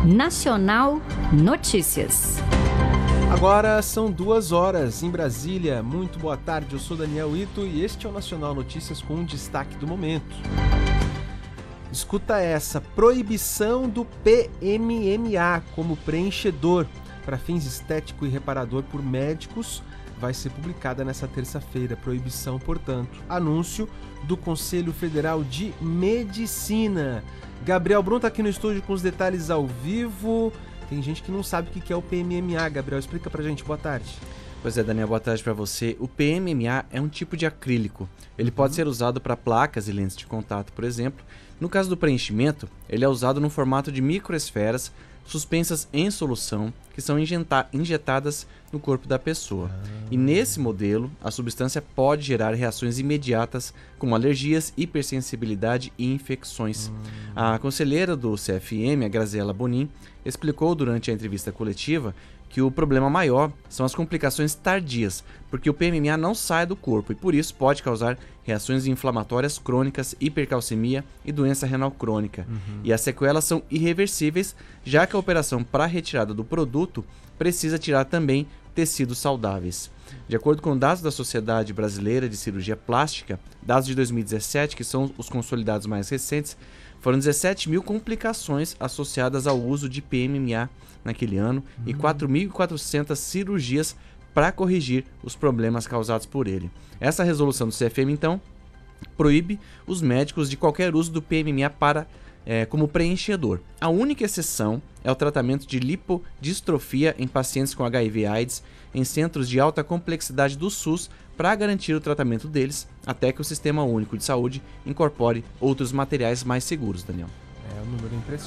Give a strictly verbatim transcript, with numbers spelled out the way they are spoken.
Nacional Notícias. Agora são duas horas em Brasília. Muito boa tarde, eu sou Daniel Ito e este é o Nacional Notícias com um destaque do momento. Escuta essa: proibição do P M M A como preenchedor para fins estético e reparador por médicos vai ser publicada nesta terça-feira. Proibição, portanto. Anúncio do Conselho Federal de Medicina. Gabriel Brum está aqui no estúdio com os detalhes ao vivo. Tem gente que não sabe o que é o P M M A. Gabriel, explica pra gente. Boa tarde. Pois é, Daniel, boa tarde para você. O P M M A é um tipo de acrílico. Ele pode ser usado para placas e lentes de contato, por exemplo. No caso do preenchimento, ele é usado no formato de microesferas suspensas em solução, que são injetadas no corpo da pessoa. Ah. E nesse modelo, a substância pode gerar reações imediatas, como alergias, hipersensibilidade e infecções. Ah. A conselheira do C F M, a Graziela Bonin, explicou durante a entrevista coletiva que o problema maior são as complicações tardias, porque o P M M A não sai do corpo e por isso pode causar reações inflamatórias crônicas, hipercalcemia e doença renal crônica. Uhum. E as sequelas são irreversíveis, já que a operação para retirada do produto precisa tirar também tecidos saudáveis. De acordo com dados da Sociedade Brasileira de Cirurgia Plástica, dados de dois mil e dezessete, que são os consolidados mais recentes, foram dezessete mil complicações associadas ao uso de P M M A naquele ano uhum. e quatro mil e quatrocentas cirurgias para corrigir os problemas causados por ele. Essa resolução do C F M, então, proíbe os médicos de qualquer uso do P M M A para, é, como preenchedor. A única exceção é o tratamento de lipodistrofia em pacientes com H I V AIDS em centros de alta complexidade do SUS para garantir o tratamento deles até que o Sistema Único de Saúde incorpore outros materiais mais seguros, Daniel. É um número impressionante.